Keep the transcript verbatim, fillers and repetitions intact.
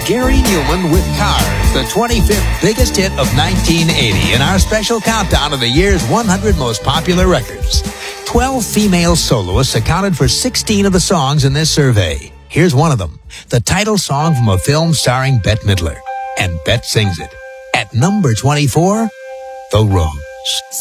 Gary Newman with Cars, the twenty-fifth biggest hit of nineteen eighty, in our special countdown of the year's one hundred most popular records. Twelve female soloists accounted for sixteen of the songs in this survey. Here's one of them, the title song from a film starring Bette Midler. And Bette sings it. At number twenty-four, The Rose.